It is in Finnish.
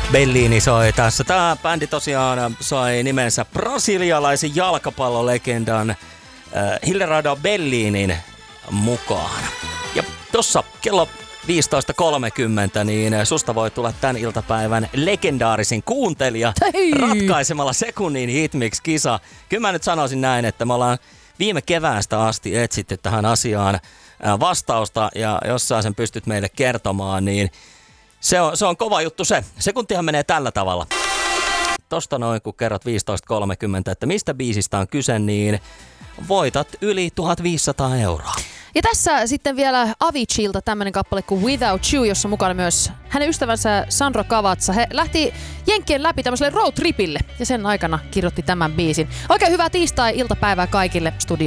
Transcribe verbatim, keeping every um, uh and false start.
Bellini soi tässä. Tämä bändi tosiaan sai nimensä brasilialaisen jalkapallolegendan äh, Hillerado Bellinin mukaan. Ja tossa kello viisitoista kolmekymmentä, niin susta voi tulla tämän iltapäivän legendaarisin kuuntelija Hei. ratkaisemalla sekunnin hitmix-kisa. Kyllä mä nyt sanoisin näin, että me ollaan viime keväästä asti etsitty tähän asiaan vastausta, ja jos sä sen pystyt meille kertomaan, niin se on, se on kova juttu se. Sekuntihan menee tällä tavalla. Tosta noin, kun kerrot viisitoista kolmekymmentä, että mistä biisistä on kyse, niin voitat yli tuhatviisisataa euroa. Ja tässä sitten vielä Aviciilta tämmönen kappale kuin Without You, jossa mukana myös hänen ystävänsä Sandro Cavazza. He lähti Jenkkien läpi tämmöiselle road tripille ja sen aikana kirjoitti tämän biisin. Oikein hyvää tiistai-iltapäivää kaikille studio.